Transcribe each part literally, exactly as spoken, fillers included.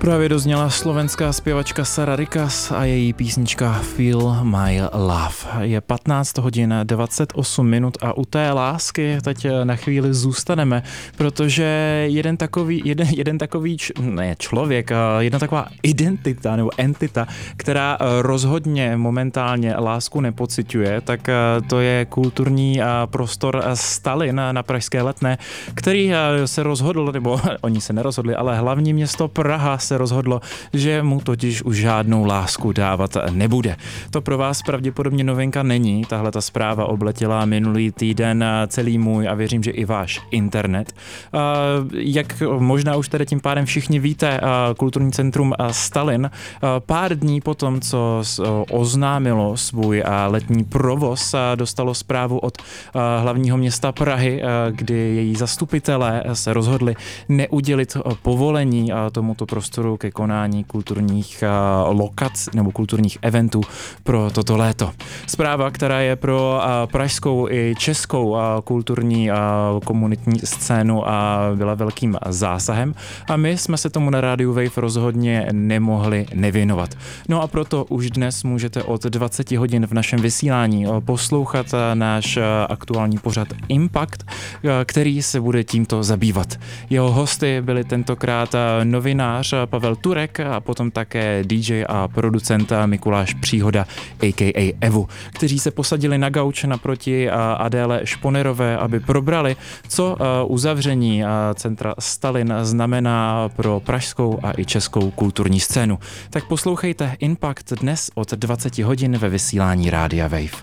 Právě dozněla slovenská zpěvačka Sara Rikas a její písnička Feel My Love. Je patnáct hodin dvacet osm minut a u té lásky teď na chvíli zůstaneme, protože jeden takový, jeden, jeden takový č, ne člověk, jedna taková identita nebo entita, která rozhodně momentálně lásku nepociťuje, tak to je kulturní prostor Stalin na pražské Letné, který se rozhodl, nebo oni se nerozhodli, ale hlavní město Praha se rozhodlo, že mu totiž už žádnou lásku dávat nebude. To pro vás pravděpodobně novinka není. Tahle ta zpráva obletěla minulý týden celý můj a věřím, že i váš internet. Jak možná už tady tím pádem všichni víte, kulturní centrum Stalin pár dní potom, co oznámilo svůj letní provoz, dostalo zprávu od hlavního města Prahy, kdy její zastupitelé se rozhodli neudělit povolení tomuto prostoru ke konání kulturních lokac nebo kulturních eventů pro toto léto. Zpráva, která je pro pražskou i českou kulturní komunitní scénu byla velkým zásahem a my jsme se tomu na rádiu Wave rozhodně nemohli nevěnovat. No a proto už dnes můžete od dvacet hodin v našem vysílání poslouchat náš aktuální pořad Impact, který se bude tímto zabývat. Jeho hosty byli tentokrát novinář Pavel Turek a potom také dý džej a producent Mikuláš Příhoda a ká a Evu, kteří se posadili na gauč naproti Adéle Šponerové, aby probrali, co uzavření centra Stalin znamená pro pražskou a i českou kulturní scénu. Tak poslouchejte Impact dnes od dvacet hodin ve vysílání Rádia Wave.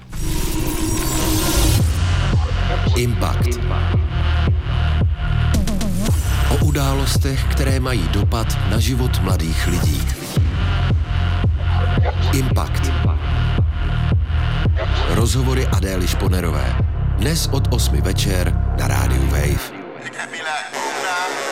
Impact. O událostech, které mají dopad na život mladých lidí. Impact. Rozhovory Adély Šponerové. Dnes od osmi večer na rádiu Wave.